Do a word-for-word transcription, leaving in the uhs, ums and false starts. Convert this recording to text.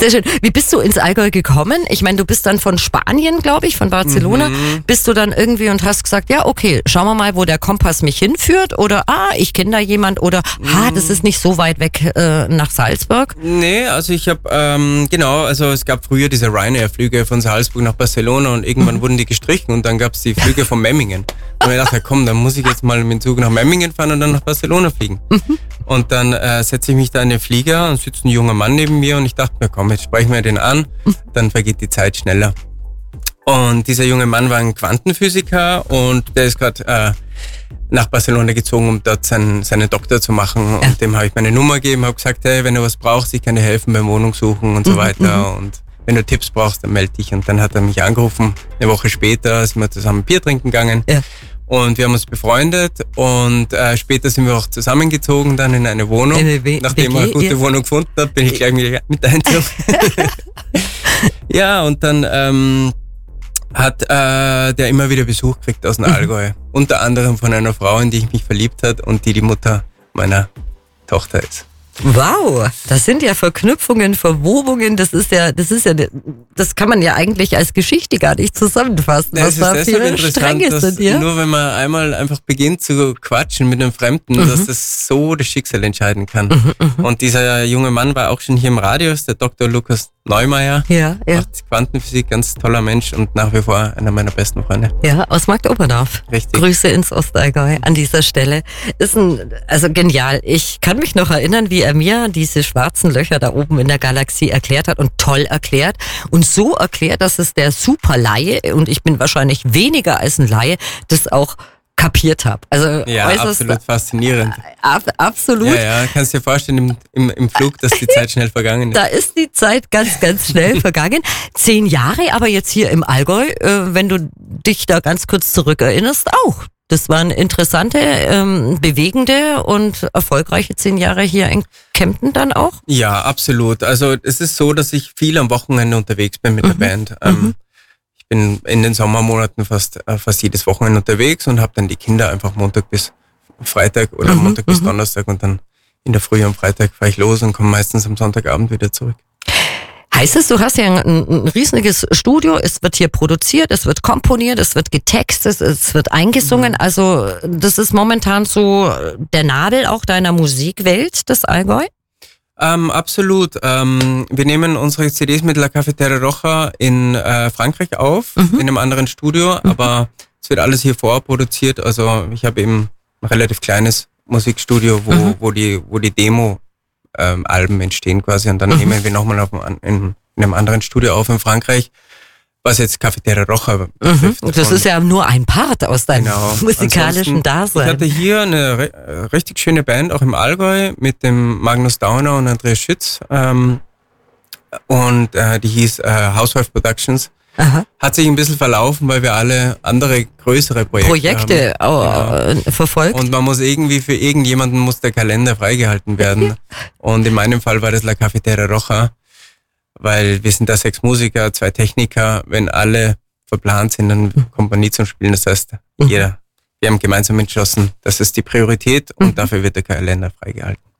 Sehr schön. Wie bist du ins Allgäu gekommen? Ich meine, du bist dann von Spanien, glaube ich, von Barcelona. Mhm. Bist du dann irgendwie und hast gesagt, ja, okay, schauen wir mal, wo der Kompass mich hinführt? Oder, ah, ich kenne da jemand. Oder, mhm. ah, das ist nicht so weit weg äh, nach Salzburg. Nee, also ich habe, ähm, genau, also es gab früher diese Ryanair-Flüge von Salzburg nach Barcelona und irgendwann mhm. wurden die gestrichen und dann gab es die Flüge von Memmingen. Und ich dachte, komm, dann muss ich jetzt mal mit dem Zug nach Memmingen fahren und dann nach Barcelona fliegen. Mhm. Und dann äh, setze ich mich da in den Flieger und sitzt ein junger Mann neben mir und ich dachte mir, komm, jetzt sprechen wir den an, dann vergeht die Zeit schneller. Und dieser junge Mann war ein Quantenphysiker und der ist gerade äh, nach Barcelona gezogen, um dort seinen, seinen Doktor zu machen. Und dem habe ich meine Nummer gegeben, habe gesagt, hey, wenn du was brauchst, ich kann dir helfen beim Wohnungssuchen und so weiter. Mhm. Und wenn du Tipps brauchst, dann melde dich. Und dann hat er mich angerufen. Eine Woche später sind wir zusammen Bier trinken gegangen. Ja. Und wir haben uns befreundet und äh, später sind wir auch zusammengezogen dann in eine Wohnung. Eine w- Nachdem ich eine gute ja. Wohnung gefunden habe, bin ich gleich mit, mit eingezogen. Ja, und dann ähm, hat äh, der immer wieder Besuch gekriegt aus dem Allgäu. Mhm. Unter anderem von einer Frau, in die ich mich verliebt habe und die die Mutter meiner Tochter ist. Wow, das sind ja Verknüpfungen, Verwobungen, das ist ja, das ist ja, das kann man ja eigentlich als Geschichte gar nicht zusammenfassen, was da für Stränge sind, ja? Nur wenn man einmal einfach beginnt zu quatschen mit einem Fremden, mhm. dass das so das Schicksal entscheiden kann. Mhm, und dieser junge Mann war auch schon hier im Radio, ist der Doktor Lukas Neumeier. Ja, ja. Macht Quantenphysik, ganz toller Mensch und nach wie vor einer meiner besten Freunde. Ja, aus Marktoberdorf. Richtig. Grüße ins Ostallgäu an dieser Stelle. Ist ein, also genial. Ich kann mich noch erinnern, wie er mir diese schwarzen Löcher da oben in der Galaxie erklärt hat und toll erklärt und so erklärt, dass es der Superlaie, und ich bin wahrscheinlich weniger als ein Laie, das auch kapiert habe. Also ja, absolut faszinierend. Ab, absolut. Ja, ja, kannst dir vorstellen im, im, im Flug, dass die Zeit schnell vergangen ist. Da ist die Zeit ganz, ganz schnell vergangen. Zehn Jahre, aber jetzt hier im Allgäu, äh, wenn du dich da ganz kurz zurückerinnerst, auch. Das waren interessante, ähm, bewegende und erfolgreiche zehn Jahre hier in Kempten dann auch? Ja, absolut. Also es ist so, dass ich viel am Wochenende unterwegs bin mit mhm. der Band. Ähm, mhm. Ich bin in den Sommermonaten fast fast jedes Wochenende unterwegs und habe dann die Kinder einfach Montag bis Freitag oder mhm. Montag bis mhm. Donnerstag und dann in der Früh am Freitag fahre ich los und komme meistens am Sonntagabend wieder zurück. Heißt es, du hast ja ein, ein riesiges Studio, es wird hier produziert, es wird komponiert, es wird getextet, es wird eingesungen, mhm. also das ist momentan so der Nadel auch deiner Musikwelt, das Allgäu? Ähm, absolut. Ähm, wir nehmen unsere C Ds mit La Cafetera Roja in äh, Frankreich auf, mhm. in einem anderen Studio, mhm. aber es wird alles hier vorproduziert. Also ich habe eben ein relativ kleines Musikstudio, wo, mhm. wo die, wo die Demo ähm, Alben entstehen quasi und dann mhm. nehmen wir nochmal auf, in, in einem anderen Studio auf in Frankreich, was jetzt Cafetera Roja betrifft. Mhm. Das ist ja nur ein Part aus deinem genau. musikalischen Dasein. Ich hatte hier eine re- richtig schöne Band, auch im Allgäu, mit dem Magnus Dauner und Andreas Schütz. Ähm, und äh, die hieß äh, Housewife Productions. Aha. Hat sich ein bisschen verlaufen, weil wir alle andere größere Projekte, Projekte haben. Genau. verfolgt. Und man muss irgendwie, für irgendjemanden muss der Kalender freigehalten werden. Und in meinem Fall war das La Cafetera Roja. Weil wir sind da sechs Musiker, zwei Techniker. Wenn alle verplant sind, dann kommt man nie zum Spielen. Das heißt, jeder, wir haben gemeinsam entschlossen, das ist die Priorität und dafür wird der Kalender freigehalten.